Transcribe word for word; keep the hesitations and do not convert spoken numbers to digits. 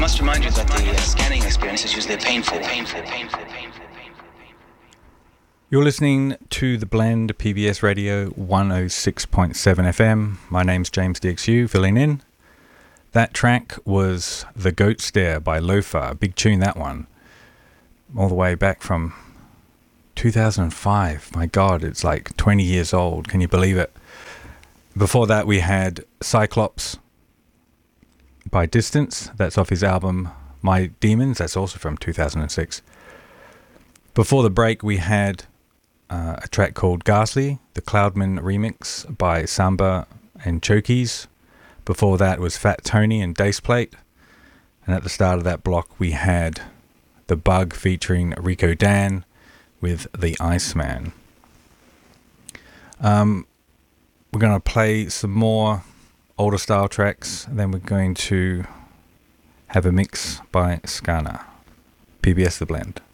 must remind you that the uh, scanning experience is usually painful, painful, painful, painful, painful. You're listening to The Blend, P B S Radio one oh six point seven F M. My name's James D X U, filling in. That track was The Goat Stare by Lofa. Big tune, that one. All the way back from two thousand five. My God, it's like twenty years old. Can you believe it? Before that, we had Cyclops by Distance. That's off his album My Demons. That's also from two thousand six. Before the break, we had uh, a track called Ghastly, the Cloudman remix by Samba and Chokies. Before that was Fat Tony and Daceplate. And at the start of that block, we had The Bug featuring Rico Dan with The Iceman. Um, we're going to play some more older style tracks, and then we're going to have a mix by Skana. P B S The Blend.